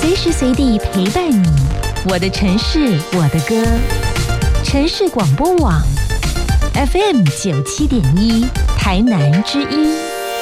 随时随地陪伴你。我的城市，我的歌。城市广播网 FM 97.1，台南之音。